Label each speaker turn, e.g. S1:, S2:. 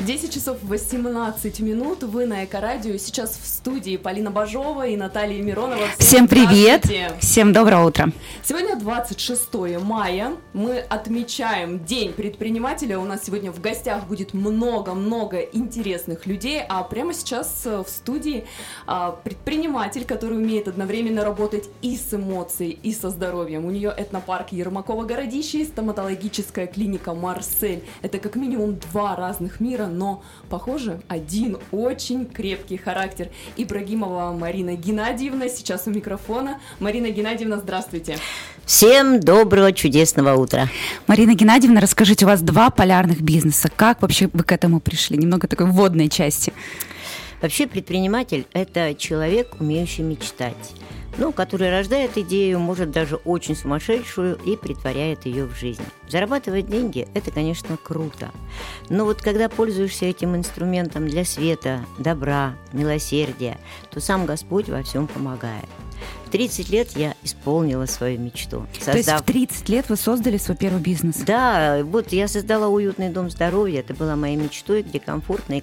S1: 10 часов 18 минут. Вы на Эко-радио. Сейчас в студии Полина Бажова и Наталья Миронова.
S2: Всем привет! Всем доброе утро!
S1: Сегодня 26 мая. Мы отмечаем День предпринимателя. У нас сегодня в гостях будет много-много интересных людей. А прямо сейчас в студии предприниматель, который умеет одновременно работать и с эмоцией, и со здоровьем. У нее этнопарк Ермакова-Городище и стоматологическая клиника «Марсель». Это как минимум два разных мира, но, похоже, один очень крепкий характер. Ибрагимова Марина Геннадьевна сейчас у микрофона. Марина Геннадьевна, здравствуйте.
S3: Всем доброго, чудесного утра.
S2: Марина Геннадьевна, расскажите, у вас два полярных бизнеса. Как вообще вы к этому пришли? Немного такой вводной части.
S3: Вообще предприниматель – это человек, умеющий мечтать. Который рождает идею, может даже очень сумасшедшую, и притворяет ее в жизнь. Зарабатывать деньги – это, конечно, круто. Но вот когда пользуешься этим инструментом для света, добра, милосердия, то сам Господь во всем помогает. В 30 лет я исполнила свою мечту.
S2: То есть в 30 лет вы создали свой первый бизнес?
S3: Да, вот я создала уютный дом здоровья. Это была моей мечтой, где комфортно и